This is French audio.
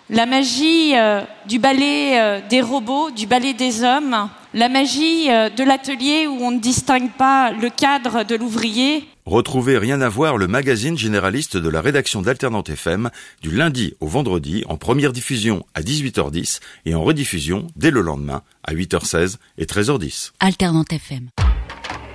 La magie du ballet des robots, du ballet des hommes, la magie de l'atelier où on ne distingue pas le cadre de l'ouvrier. Retrouvez Rien à voir, le magazine généraliste de la rédaction d'Alternante FM, du lundi au vendredi, en première diffusion à 18h10 et en rediffusion dès le lendemain à 8h16 et 13h10. Alternante FM.